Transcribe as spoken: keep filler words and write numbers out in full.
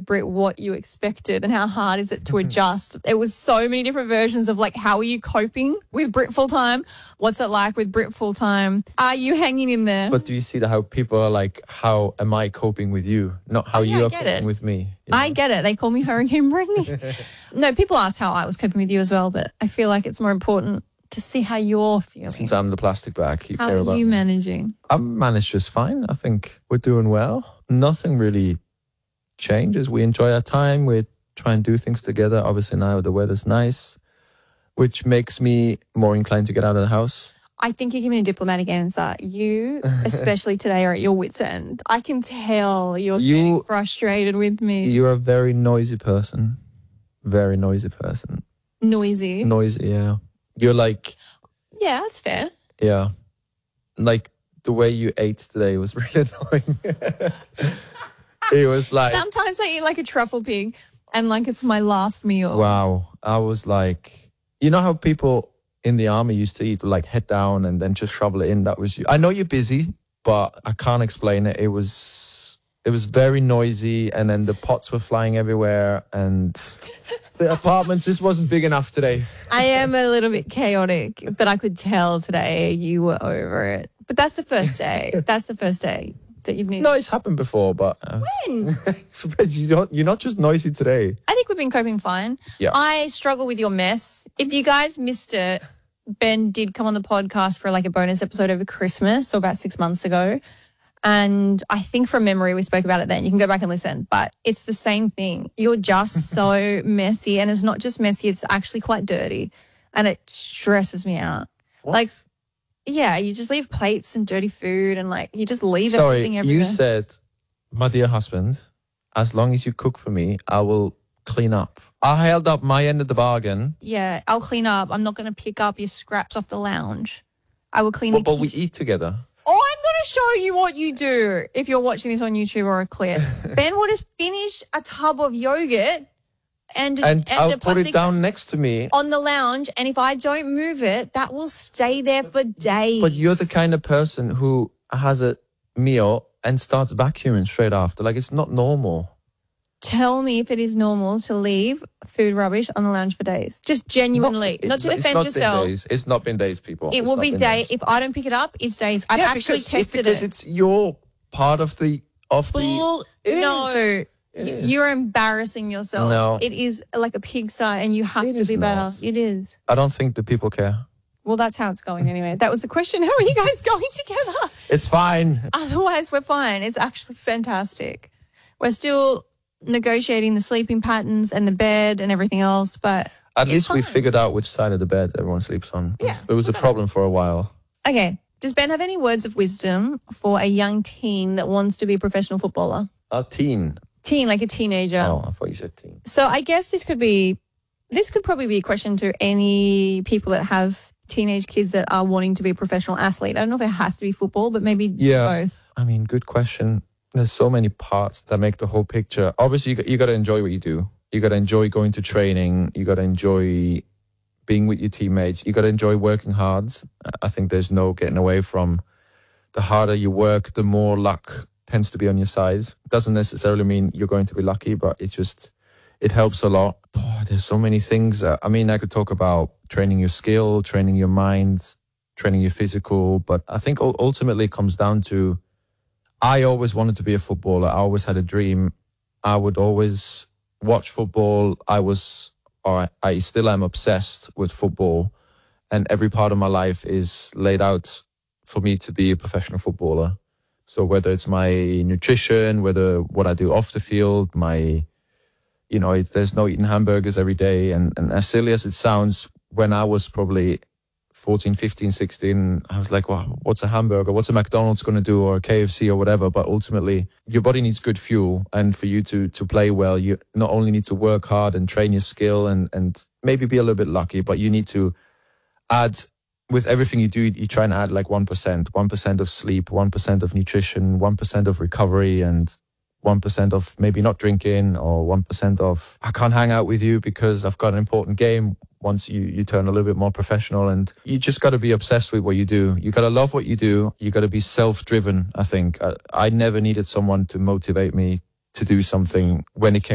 Britt what you expected and how hard is it to adjust. It was so many different versions of like, how are you coping with Britt full time? What's it like with Britt full time? Are you hanging in there? But do you see that how people are like, how am I coping with you? Not how Oh, yeah, you I are get coping it. with me. You know? I get it. They call me Hurricane Brittany. No, people ask how I was coping with you as well, but I feel like it's more important to see how you're feeling. Since I'm the plastic bag, you how care are about you me. managing? I'm managed just fine. I think we're doing well. Nothing really changes. We enjoy our time. We try and do things together. Obviously now the weather's nice, which makes me more inclined to get out of the house. I think you give me a diplomatic answer. You, especially today, are at your wit's end. I can tell you're You- getting frustrated with me. You're a very noisy person. Very noisy person. Noisy. Noisy, yeah. You're like, Yeah, that's fair. yeah. Like the way you ate today was really annoying. It was like, Sometimes I eat like a truffle pig and like it's my last meal. wow. I was like, you know how people in the army used to eat like head down and then just shovel it in? That was you. I know you're busy, but I can't explain it. It was, it was very noisy, and then the pots were flying everywhere, and the apartment just wasn't big enough today. I am a little bit chaotic, but I could tell today you were over it. But that's the first day. That's the first day that you've needed. No, it's happened before, but uh, When? you don't, you're not just noisy today. I think we've been coping fine. Yeah. I struggle with your mess. If you guys missed it, Ben did come on the podcast for like a bonus episode over Christmas, or about six months ago. And I think from memory, we spoke about it then. You can go back and listen, but it's the same thing. You're just so messy, and it's not just messy, it's actually quite dirty, and it stresses me out. What? Like, yeah, you just leave plates and dirty food, and like you just leave Sorry, everything everywhere. you said, my dear husband, as long as you cook for me, I will clean up. I held up my end of the bargain. Yeah, I'll clean up. I'm not going to pick up your scraps off the lounge. I will clean But, the but we kitchen. eat together. Oh, I'm going to show you what you do if you're watching this on YouTube or a clip. Ben will just finish a tub of yogurt and, And, and I'll a put plastic it down next to me. on the lounge, and if I don't move it, that will stay there for days. But you're the kind of person who has a meal and starts vacuuming straight after. Like, it's not normal. Tell me if it is normal to leave food rubbish on the lounge for days. Just genuinely, not, to it's defend not yourself. Been days. It's not been days, people. It It's will not be been day. If I don't pick it up, it's days. I've Yeah, actually because tested it. Because it. it's your part of the... Of the Bull- It no, is. Y- It is. you're embarrassing yourself. No. It is like a pigsty, and you have It to is be better. not. It is. I don't think the people care. Well, that's how it's going anyway. That was the question. How are you guys going together? It's fine. Otherwise, we're fine. It's actually fantastic. We're still negotiating the sleeping patterns and the bed and everything else, but At it's least we fine. figured out which side of the bed everyone sleeps on. It was, Yeah, it was a we got problem for a while. Okay. Does Ben have any words of wisdom for a young teen that wants to be a professional footballer? A teen. Teen, like a teenager. Oh, I thought you said teen. So I guess this could be, this could probably be a question to any people that have teenage kids that are wanting to be a professional athlete. I don't know if it has to be football, but maybe Yeah. both. I mean, good question. There's so many parts that make the whole picture. Obviously, you got, you got to enjoy what you do. You got to enjoy going to training. You got to enjoy being with your teammates. You got to enjoy working hard. I think there's no getting away from the harder you work, the more luck tends to be on your side. Doesn't necessarily mean you're going to be lucky, but it just, it helps a lot. Oh, there's so many things. Uh, I mean, I could talk about training your skill, training your mind, training your physical, but I think ul- ultimately it comes down to, I always wanted to be a footballer. I always had a dream. I would always watch football. I was, or I, I still am obsessed with football, and every part of my life is laid out for me to be a professional footballer. So whether it's my nutrition, whether what I do off the field, my, you know, if there's no eating hamburgers every day. And, and as silly as it sounds, when I was probably fourteen, fifteen, sixteen, I was like, well, what's a hamburger? What's a McDonald's going to do, or a K F C or whatever? But ultimately, your body needs good fuel. And for you to to play well, you not only need to work hard and train your skill and, and maybe be a little bit lucky, but you need to add, with everything you do, you try and add like one percent, one percent of sleep, one percent of nutrition, one percent of recovery, and one percent of maybe not drinking, or one percent of, I can't hang out with you because I've got an important game. Once you, you turn a little bit more professional, and you just got to be obsessed with what you do. You got to love what you do. You got to be self-driven, I think. I, I never needed someone to motivate me to do something when it came